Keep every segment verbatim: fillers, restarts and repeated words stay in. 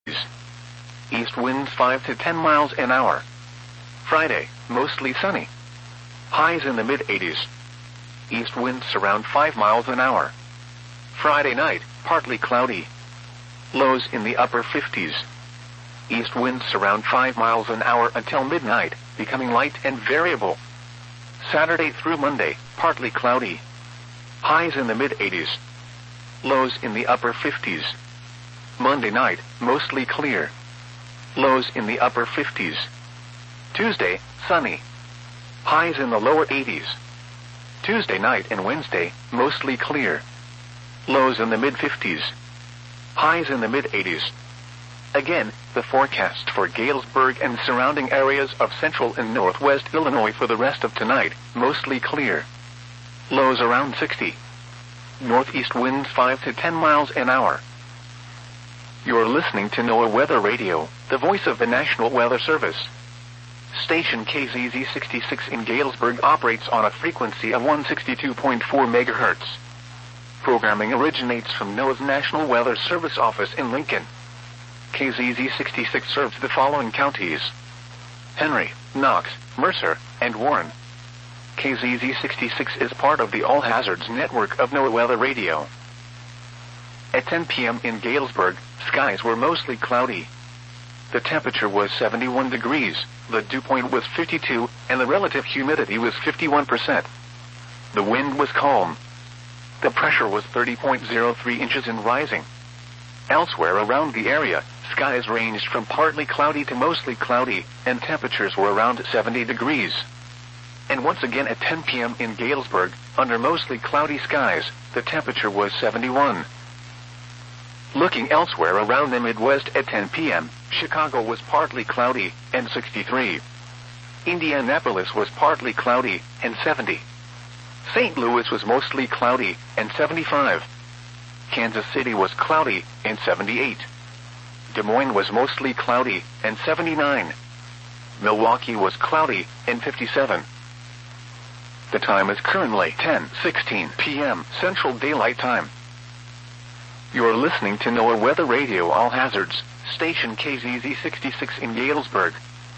East winds five to ten miles an hour. Friday, mostly sunny. Highs in the mid-eighties. East winds around five miles an hour. Friday night, partly cloudy. Lows in the upper fifties. East winds around five miles an hour until midnight, becoming light and variable. Saturday through Monday, partly cloudy. Highs in the mid-eighties. Lows in the upper fifties. Monday night, mostly clear. Lows in the upper fifties. Tuesday, sunny. Highs in the lower eighties. Tuesday night and Wednesday, mostly clear. Lows in the mid-fifties. Highs in the mid-eighties. Again, the forecast for Galesburg and surrounding areas of central and northwest Illinois for the rest of tonight, mostly clear. Lows around sixty. Northeast winds five to ten miles an hour. You're listening to NOAA Weather Radio, the voice of the National Weather Service. Station K Z Z sixty-six in Galesburg operates on a frequency of one hundred sixty-two point four megahertz. Programming originates from NOAA's National Weather Service office in Lincoln. K Z Z sixty-six serves the following counties: Henry, Knox, Mercer, and Warren. K Z Z sixty-six is part of the All Hazards network of NOAA Weather Radio. At ten p.m. in Galesburg, skies were mostly cloudy. The temperature was seventy-one degrees, the dew point was fifty-two, and the relative humidity was fifty-one percent. The wind was calm. The pressure was thirty point zero three inches and rising. Elsewhere around the area, skies ranged from partly cloudy to mostly cloudy, and temperatures were around seventy degrees. And once again at ten p.m. in Galesburg, under mostly cloudy skies, the temperature was seventy-one. Looking elsewhere around the Midwest at ten p.m., Chicago was partly cloudy, and sixty-three. Indianapolis was partly cloudy, and seventy. Saint Louis was mostly cloudy, and seventy-five. Kansas City was cloudy, and seventy-eight. Des Moines was mostly cloudy, and seventy-nine. Milwaukee was cloudy, and fifty-seven. The time is currently ten sixteen p.m. Central Daylight Time. You're listening to NOAA Weather Radio All Hazards, station K Z Z sixty-six in Galesburg.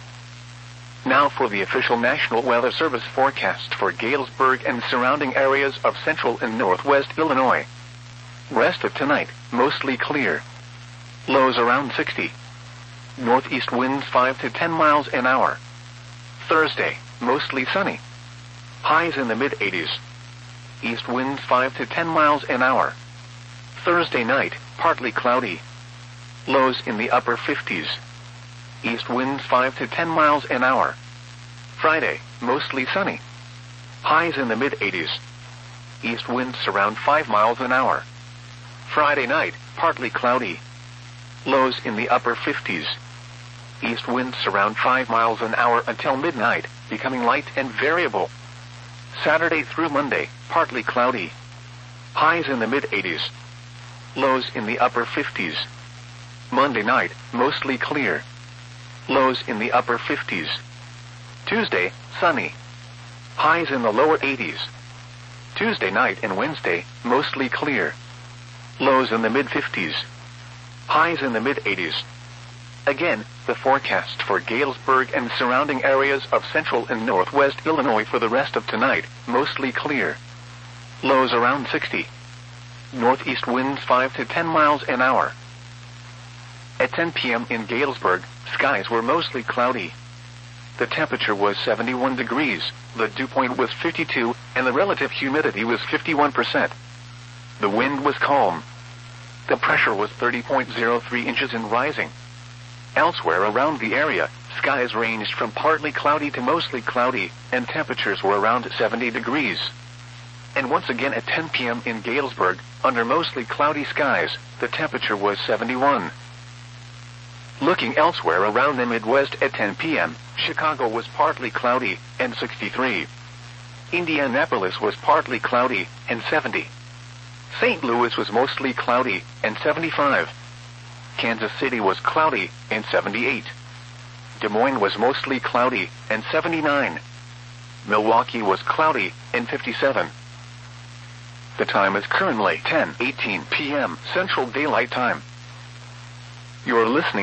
Now for the official National Weather Service forecast for Galesburg and surrounding areas of central and northwest Illinois. Rest of tonight, mostly clear. Lows around sixty. Northeast winds five to ten miles an hour. Thursday, mostly sunny. Highs in the mid-eighties. East winds five to ten miles an hour. Thursday night, partly cloudy. Lows in the upper fifties. East winds five to ten miles an hour. Friday, mostly sunny. Highs in the mid-eighties. East winds around five miles an hour. Friday night, partly cloudy. Lows in the upper fifties. East winds around five miles an hour until midnight, becoming light and variable. Saturday through Monday, partly cloudy. Highs in the mid-eighties. Lows in the upper fifties. Monday night, mostly clear. Lows in the upper fifties. Tuesday, sunny. Highs in the lower eighties. Tuesday night and Wednesday, mostly clear. Lows in the mid-fifties. Highs in the mid-eighties. Again, the forecast for Galesburg and surrounding areas of central and northwest Illinois for the rest of tonight, mostly clear. Lows around sixty. Northeast winds five to ten miles an hour. At ten p.m. in Galesburg, skies were mostly cloudy. The temperature was seventy-one degrees, the dew point was fifty-two, and the relative humidity was fifty-one percent. The wind was calm. The pressure was thirty point zero three inches and rising. Elsewhere around the area, skies ranged from partly cloudy to mostly cloudy, and temperatures were around seventy degrees. And once again at ten p.m. in Galesburg, under mostly cloudy skies, the temperature was seventy-one. Looking elsewhere around the Midwest at ten p.m., Chicago was partly cloudy, and sixty-three. Indianapolis was partly cloudy, and seventy. Saint Louis was mostly cloudy, and seventy-five. Kansas City was cloudy, and seventy-eight. Des Moines was mostly cloudy, and seventy-nine. Milwaukee was cloudy, and fifty-seven. The time is currently ten eighteen p.m. Central Daylight Time. You're listening